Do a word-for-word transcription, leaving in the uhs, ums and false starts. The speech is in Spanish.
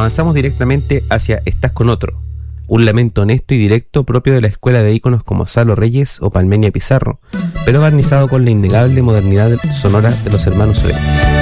avanzamos directamente hacia Estás con otro, un lamento honesto y directo propio de la escuela de íconos como Salo Reyes o Palmenia Pizarro, pero barnizado con la innegable modernidad sonora de los hermanos Soleros.